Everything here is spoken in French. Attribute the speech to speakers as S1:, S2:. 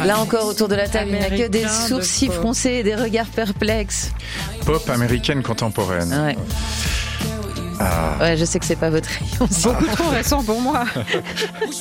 S1: Là encore, autour de la table, il n'y a que des sourcils froncés et des regards perplexes.
S2: Pop américaine contemporaine.
S1: Ouais. Ouais, je sais que c'est pas votre rayon.
S3: Beaucoup trop récent pour moi.